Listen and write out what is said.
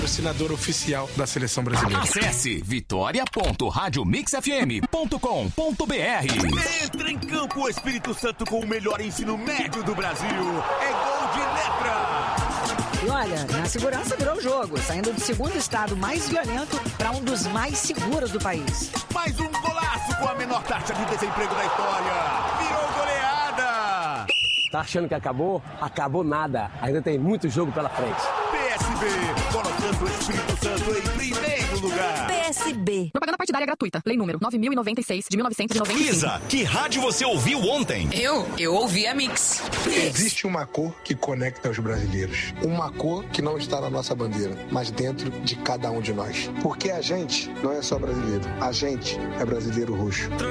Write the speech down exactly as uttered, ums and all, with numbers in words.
patrocinador oficial da seleção brasileira. Acesse vitória ponto rádio mix f m ponto com ponto b r. Entra em campo o Espírito Santo com o melhor ensino médio do Brasil. É gol de letra. E olha, na segurança virou o jogo, saindo do segundo estado mais violento para um dos mais seguros do país. Mais um golaço com a menor taxa de desemprego da história. Virou goleada. Tá achando que acabou? Acabou nada. Ainda tem muito jogo pela frente. P S B, colocando o Espírito Santo em primeiro lugar. P S B. Propaganda partidária gratuita. Lei número nove mil e noventa e seis, de mil novecentos e noventa e cinco. Isa, que rádio você ouviu ontem? Eu? Eu ouvi a Mix. Existe uma cor que conecta os brasileiros. Uma cor que não está na nossa bandeira, mas dentro de cada um de nós. Porque a gente não é só brasileiro. A gente é brasileiro roxo.